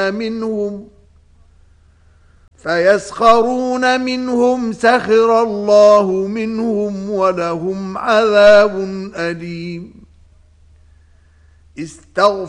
منهم فيسخرون منهم سخر الله منهم ولهم عذاب أليم. استغفر